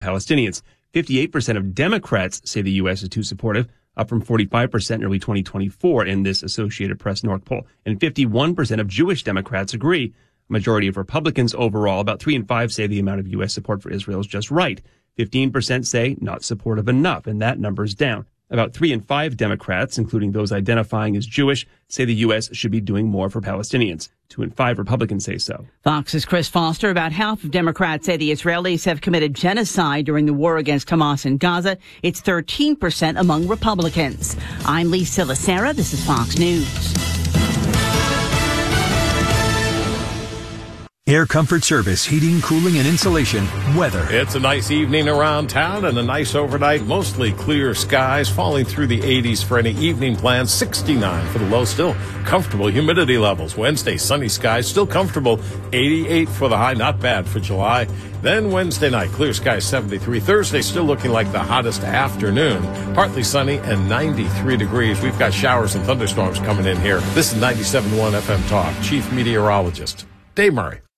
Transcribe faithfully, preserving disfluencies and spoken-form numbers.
Palestinians. fifty-eight percent of Democrats say the U S is too supportive, up from forty-five percent in early twenty twenty-four in this Associated Press North poll. And fifty-one percent of Jewish Democrats agree. A majority of Republicans overall, about three in five, say the amount of U S support for Israel is just right. fifteen percent say not supportive enough, and that number's down. About three in five Democrats, including those identifying as Jewish, say the U S should be doing more for Palestinians. Two in five Republicans say so. Fox's Chris Foster. About half of Democrats say the Israelis have committed genocide during the war against Hamas in Gaza. It's thirteen percent among Republicans. I'm Lisa Lacera. This is Fox News. Air Comfort Service, heating, cooling, and insulation. Weather. It's a nice evening around town and a nice overnight. Mostly clear skies, falling through the eighties for any evening plans. sixty-nine for the low, still comfortable humidity levels. Wednesday, sunny skies, still comfortable. eighty-eight for the high, not bad for July. Then Wednesday night, clear skies, seventy-three. Thursday, still looking like the hottest afternoon. Partly sunny and ninety-three degrees. We've got showers and thunderstorms coming in here. This is ninety-seven point one F M Talk. Chief Meteorologist Dave Murray.